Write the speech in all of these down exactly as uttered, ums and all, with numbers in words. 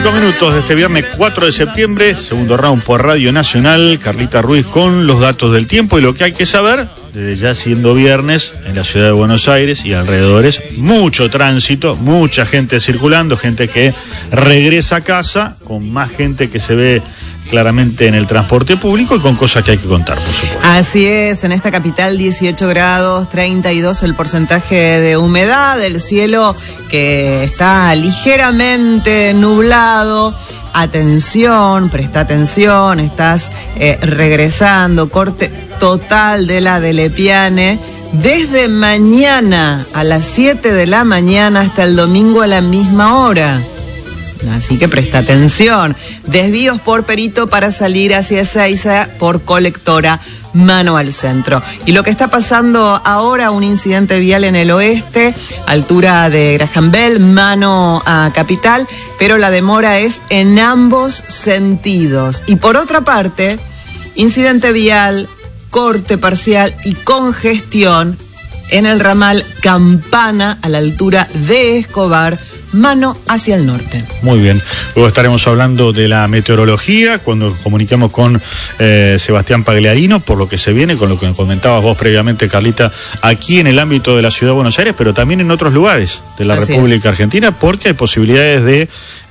Cinco minutos de este viernes cuatro de septiembre, segundo round por Radio Nacional. Carlita Ruiz con los datos del tiempo y lo que hay que saber, desde ya siendo viernes, en la ciudad de Buenos Aires y alrededores, mucho tránsito, mucha gente circulando, gente que regresa a casa, con más gente que se ve claramente en el transporte público y con cosas que hay que contar, por supuesto. Así es, en esta capital dieciocho grados, treinta y dos el porcentaje de humedad, el cielo que está ligeramente nublado. Atención, presta atención, estás eh, regresando, corte total de la de Lepiane, desde mañana a las siete de la mañana hasta el domingo a la misma hora. Así que presta atención. Desvíos por Perito para salir hacia Ezeiza por Colectora, mano al centro. Y lo que está pasando ahora, un incidente vial en el oeste, altura de Graham Bell, mano a Capital, pero la demora es en ambos sentidos. Y por otra parte, incidente vial, corte parcial y congestión en el ramal Campana a la altura de Escobar, mano hacia el norte. Muy bien. Luego estaremos hablando de la meteorología cuando comuniquemos con eh, Sebastián Pagliarino por lo que se viene, con lo que comentabas vos previamente, Carlita, aquí en el ámbito de la ciudad de Buenos Aires, pero también en otros lugares de la Así República es. Argentina, porque hay posibilidades de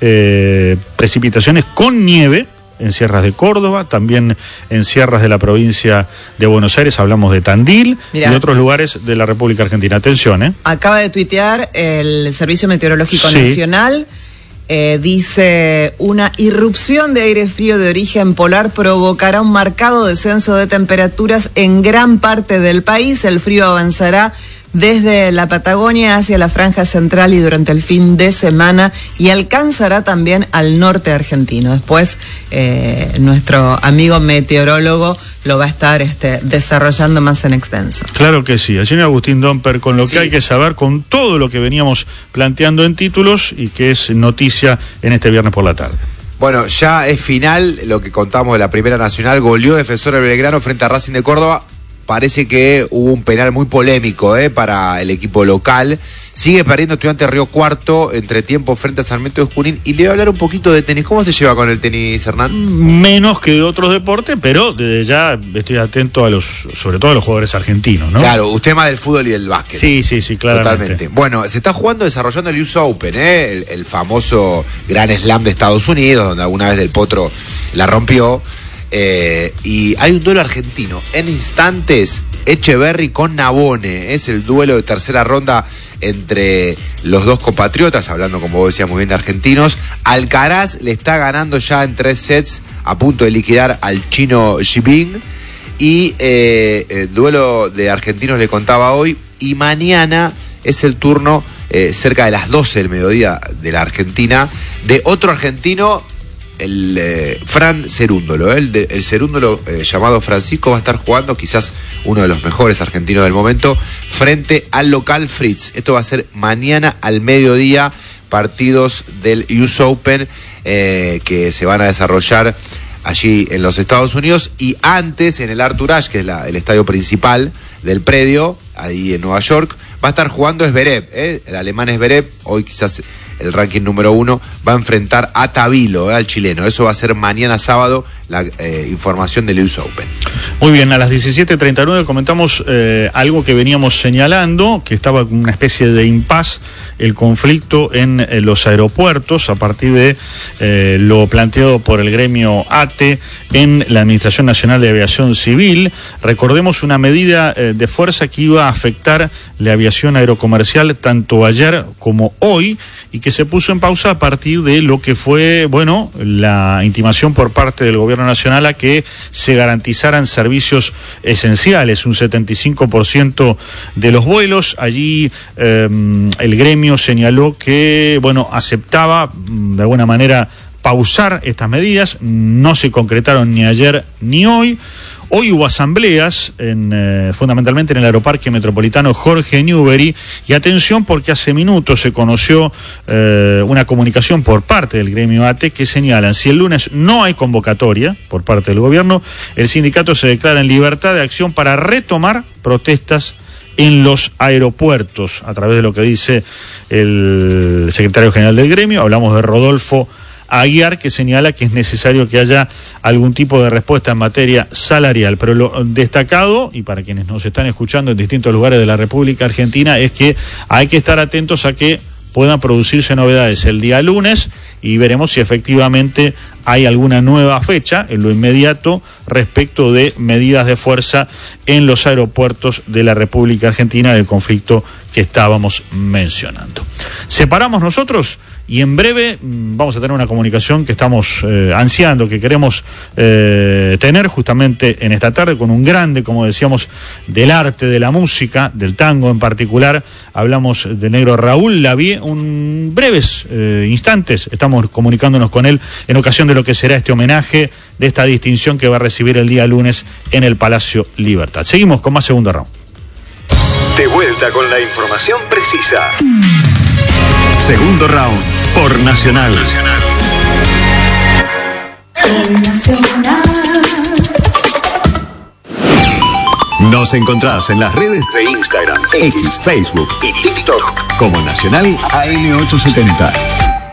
eh, precipitaciones con nieve en sierras de Córdoba, también en sierras de la provincia de Buenos Aires, hablamos de Tandil. Mirá, y otros lugares de la República Argentina. Atención, ¿eh? Acaba de tuitear el Servicio Meteorológico sí. Nacional, eh, dice, una irrupción de aire frío de origen polar provocará un marcado descenso de temperaturas en gran parte del país. El frío avanzará desde la Patagonia hacia la franja central y durante el fin de semana y alcanzará también al norte argentino. Después eh, nuestro amigo meteorólogo lo va a estar este, desarrollando más en extenso. Claro que sí, señor Agustín Domper, con lo sí. que hay que saber, con todo lo que veníamos planteando en títulos y que es noticia en este viernes por la tarde. Bueno, ya es final lo que contamos de la Primera Nacional. Goleó Defensor de Belgrano frente a Racing de Córdoba. Parece que hubo un penal muy polémico eh, para el equipo local. Sigue perdiendo Estudiantes Río Cuarto, entretiempo frente a Sarmiento de Junín. Y le voy a hablar un poquito de tenis. ¿Cómo se lleva con el tenis, Hernán? Menos que de otros deportes, pero desde ya estoy atento a los, sobre todo a los jugadores argentinos, ¿no? Claro, usted más del fútbol y del básquet. Sí, sí, sí, claramente. Totalmente. Bueno, se está jugando, desarrollando el U S Open, ¿eh? el, el famoso Gran Slam de Estados Unidos, donde alguna vez Del Potro la rompió. Eh, y hay un duelo argentino en instantes, Echeverry con Nabone, es el duelo de tercera ronda entre los dos compatriotas, hablando como vos decías muy bien de argentinos. Alcaraz le está ganando ya en tres sets, a punto de liquidar al chino Xibing, y eh, el duelo de argentinos le contaba hoy, y mañana es el turno eh, cerca de las doce del mediodía de la Argentina, de otro argentino, el eh, Fran Cerúndolo, ¿eh? el, de, el Cerúndolo eh, llamado Francisco va a estar jugando, quizás uno de los mejores argentinos del momento, frente al local Fritz. Esto va a ser mañana al mediodía, partidos del U S Open eh, que se van a desarrollar allí en los Estados Unidos, y antes en el Arthur Ashe, que es la, el estadio principal del predio, ahí en Nueva York, va a estar jugando Zverev, ¿eh? el alemán Zverev, hoy quizás el ranking número uno, va a enfrentar a Tabilo, eh, al chileno. Eso va a ser mañana sábado, la eh, información del U S Open. Muy bien, a las diecisiete treinta y nueve comentamos eh, algo que veníamos señalando, que estaba con una especie de impas, el conflicto en eh, los aeropuertos, a partir de eh, lo planteado por el gremio A T E en la Administración Nacional de Aviación Civil. Recordemos una medida eh, de fuerza que iba a afectar la aviación aerocomercial tanto ayer como hoy, y que se puso en pausa a partir de lo que fue, bueno, la intimación por parte del gobierno nacional a que se garantizaran servicios esenciales, un setenta y cinco por ciento de los vuelos. Allí eh, el gremio señaló que, bueno, aceptaba de alguna manera pausar estas medidas, no se concretaron ni ayer ni hoy. Hoy hubo asambleas, en, eh, fundamentalmente en el Aeroparque Metropolitano Jorge Newbery, y atención porque hace minutos se conoció eh, una comunicación por parte del gremio A T E que señalan, si el lunes no hay convocatoria por parte del gobierno, el sindicato se declara en libertad de acción para retomar protestas en los aeropuertos, a través de lo que dice el secretario general del gremio. Hablamos de Rodolfo Aguiar, que señala que es necesario que haya algún tipo de respuesta en materia salarial. Pero lo destacado, y para quienes nos están escuchando en distintos lugares de la República Argentina, es que hay que estar atentos a que puedan producirse novedades el día lunes y veremos si efectivamente hay alguna nueva fecha en lo inmediato respecto de medidas de fuerza en los aeropuertos de la República Argentina del conflicto que estábamos mencionando. Separamos nosotros y en breve mmm, vamos a tener una comunicación que estamos eh, ansiando, que queremos eh, tener justamente en esta tarde con un grande, como decíamos, del arte, de la música, del tango en particular. Hablamos del negro Raúl Lavie, un breves eh, instantes estamos comunicándonos con él en ocasión de lo que será este homenaje, de esta distinción que va a recibir el día lunes en el Palacio Libertad. Seguimos con más Segundo Round. De vuelta con la información precisa. Segundo Round por Nacional. Nacional. Nos encontrás en las redes de Instagram, X, Facebook y TikTok como Nacional A M ochocientos setenta.